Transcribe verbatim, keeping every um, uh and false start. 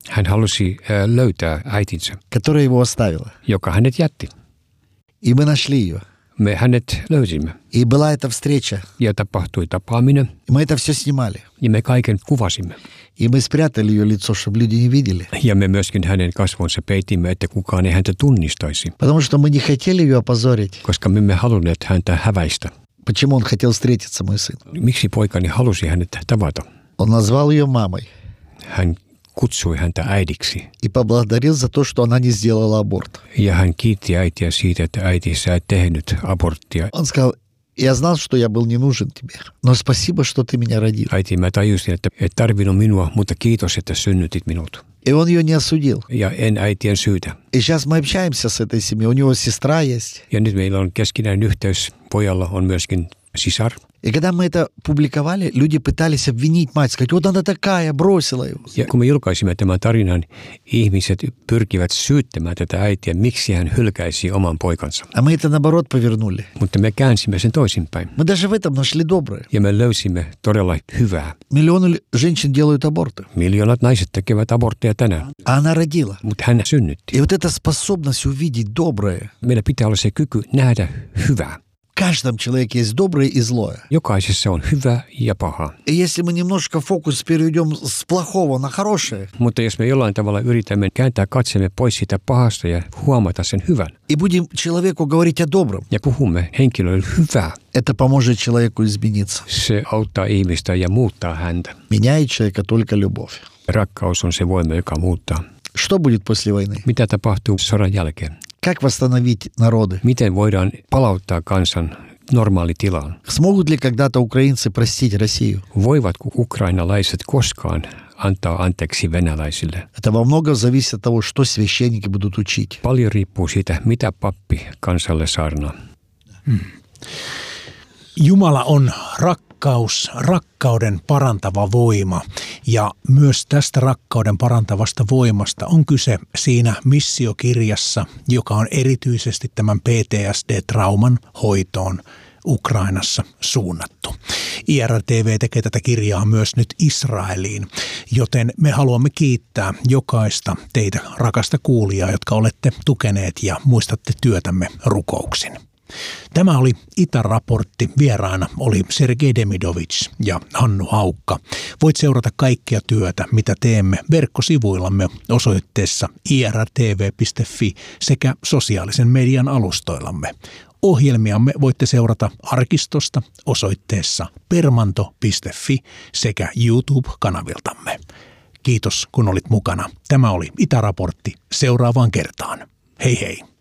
Hän halusi löytää äitinsä, которая его оставила. joka hänet jätti. И мы нашли ее. Me hänet löysimme. И была эта встреча. Ja tapahtui tapaaminen. И мы это все снимали. Ja me kaiken kuvasimme. И мы спрятали ее лицо, чтобы люди не видели. Ja me myöskin hänen kasvonsa peitimme, että kukaan ei häntä tunnistaisi. Потому что мы не хотели ее опозорить. Koska me emme halunneet häntä häväistä. Почему он хотел встретиться, мой сын? Miksi poikani halusi hänet tavata? Он назвал ее мамой. Hän kutsui häntä äidiksi. И поблагодарил за то, что она не сделала аборт. Ja hän kiitti äitiä siitä, että äiti sä et tehnyt aborttia. Он сказал: я знал, что я был не нужен тебе, но спасибо, что ты меня родил. Äiti, mä tajusin, että et tarvinnut minua, mutta kiitos, että synnytit minut. И он ее не осудил. Ja en äitien syytä. И сейчас мы общаемся с этой семьей. У него сестра есть. Ja nyt meillä on keskinäinen yhteys. Pojalla on myöskin sisar. И когда мы это публиковали, люди пытались обвинить мать, сказать: вот она такая, бросила его. Ja kun me julkaisimme tämän tarinan, ihmiset pyrkivät syyttämään tätä äitiä, miksi hän hylkäisi oman poikansa. А мы это наоборот повернули. Mutta me käänsimme sen toisinpäin. Мы даже в этом нашли доброе. Ja me löysimme todella hyvää. Миллионы женщин делают аборты. Miljoonat naiset tekevät abortteja tänään. А она родила. Mutta hän synnytti. И вот эта способность увидеть доброе. Meillä pitää olla se kyky nähdä hyvää. В каждом человеке есть доброе и злое. Jokaisessa on hyvä ja paha. И если мы немножко фокус переведем с плохого на хорошее. Mutta jos me jollain tavalla yritämme kääntää katseemme pois siitä pahasta ja huomata sen hyvän. И будем человеку говорить о добром. Ja puhumme henkilölle hyvää. Это поможет человеку измениться. Se auttaa ihmistä ja muuttaa häntä. Меняет человека только любовь. Rakkaus on se voima, joka muuttaa. Что будет после войны? Mitä tapahtuu sodan jälkeen? Как восстановить народы? Miten voidaan palauttaa kansan normaalitilaan? Смогут ли когда-то украинцы простить Россию? Voivatko ukrainalaiset koskaan antaa anteeksi venäläisille? Это во многом зависит от того, что священники будут учить. Paljon riippuu siitä, mitä pappi kansalle saarnaa. Hmm. Jumala on rakkaus, rakkauden parantava voima, ja myös tästä rakkauden parantavasta voimasta on kyse siinä missiokirjassa, joka on erityisesti tämän P T S D-trauman hoitoon Ukrainassa suunnattu. I R T V tekee tätä kirjaa myös nyt Israeliin, joten me haluamme kiittää jokaista teitä rakasta kuulijaa, jotka olette tukeneet ja muistatte työtämme rukouksin. Tämä oli Itä-raportti. Vieraana oli Sergei Demidovich ja Hannu Haukka. Voit seurata kaikkia työtä, mitä teemme verkkosivuillamme osoitteessa i r t v piste f i sekä sosiaalisen median alustoillamme. Ohjelmiamme voitte seurata arkistosta osoitteessa permanto piste f i sekä YouTube-kanaviltamme. Kiitos kun olit mukana. Tämä oli Itä-raportti. Seuraavaan kertaan. Hei hei!